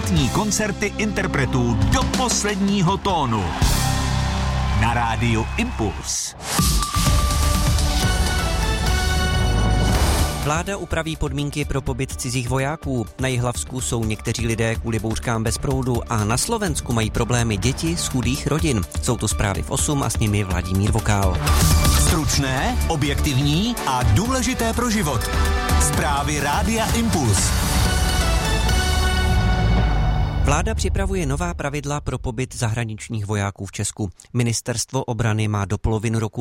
letní koncerty interpretů do posledního tónu. Na rádiu Impuls. Vláda upraví podmínky pro pobyt cizích vojáků. Na Jihlavsku jsou někteří lidé kvůli bouřkám bez proudu a na Slovensku mají problémy děti z chudých rodin. Jsou to zprávy v 8 a s nimi Vladimír Vokál. Stručné, objektivní a důležité pro život. Zprávy rádia Impuls. Vláda připravuje nová pravidla pro pobyt zahraničních vojáků v Česku. Ministerstvo obrany má do poloviny roku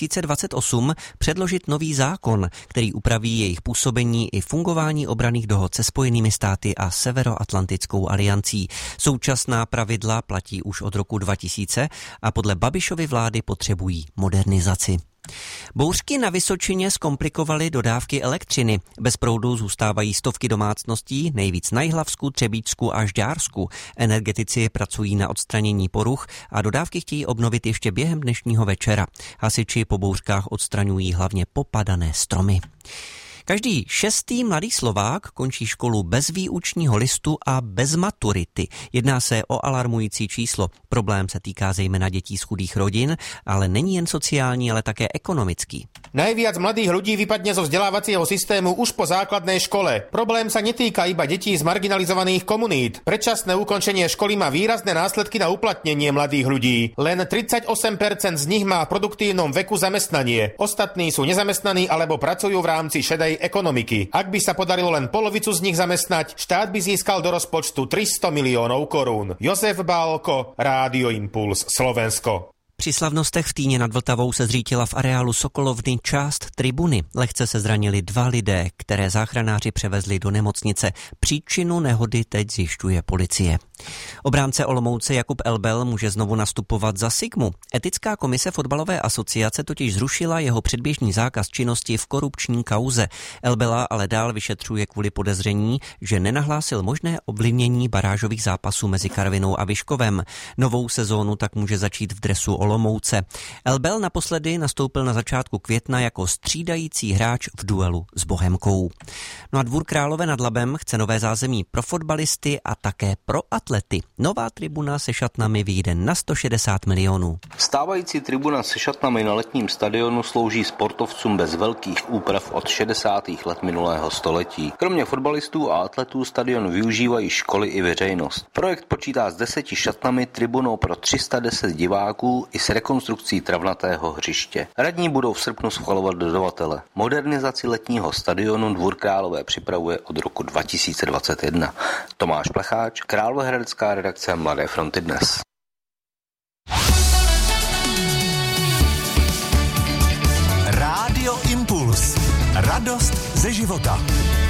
2028 předložit nový zákon, který upraví jejich působení i fungování obranných dohod se Spojenými státy a Severoatlantickou aliancí. Současná pravidla platí už od roku 2000 a podle Babišovy vlády potřebují modernizaci. Bouřky na Vysočině zkomplikovaly dodávky elektřiny. Bez proudu zůstávají stovky domácností, nejvíc na Jihlavsku, Třebíčsku a Žďársku. Energetici pracují na odstranění poruch a dodávky chtějí obnovit ještě během dnešního večera. Hasiči po bouřkách odstraňují hlavně popadané stromy. Každý 6. mladý Slovák končí školu bez výučního listu a bez maturity. Jedná se o alarmující číslo. Problém se týká zejména dětí z chudých rodin, ale není jen sociální, ale také ekonomický. Najviac mladých ľudí vypadne zo vzdelávacieho systému už po základnej škole. Problém sa netýka iba detí z marginalizovaných komunít. Predčasné ukončenie školy má výrazné následky na uplatnenie mladých ľudí. Len 38% z nich má v produktívnom veku zamestnanie. Ostatní sú nezamestnaní alebo pracujú v rámci šedej ekonomiky. Ak by sa podarilo len polovicu z nich zamestnať, štát by získal do rozpočtu 300 miliónov korún. Jozef Bálko, Rádio Impuls, Slovensko. Při slavnostech v Týně nad Vltavou se zřítila v areálu Sokolovny část tribuny. Lehce se zranili 2 lidé, které záchranáři převezli do nemocnice. Příčinu nehody teď zjišťuje policie. Obránce Olomouce Jakub Elbel může znovu nastupovat za Sigmu. Etická komise fotbalové asociace totiž zrušila jeho předběžný zákaz činnosti v korupční kauze. Elbela ale dál vyšetřuje kvůli podezření, že nenahlásil možné ovlivnění barážových zápasů mezi Karvinou a Vyškovem. Novou sezónu tak může začít v dresu Olomouce. Elbel naposledy nastoupil na začátku května jako střídající hráč v duelu s Bohemkou. No a Dvůr Králové nad Labem chce nové zázemí pro fotbalisty a také pro atlety. Nová tribuna se šatnami vyjde na 160 milionů. Stávající tribuna se šatnami na letním stadionu slouží sportovcům bez velkých úprav od 60. let minulého století. Kromě fotbalistů a atletů stadion využívají školy i veřejnost. Projekt počítá s 10 šatnami, tribunou pro 310 diváků i s rekonstrukcí travnatého hřiště. Radní budou v srpnu schvalovat dodavatele. Modernizaci letního stadionu Dvůr Králové připravuje od roku 2021. Tomáš Plecháč, Královéhradecká redakce Mladé fronty Dnes. Rádio Impuls. Radost ze života.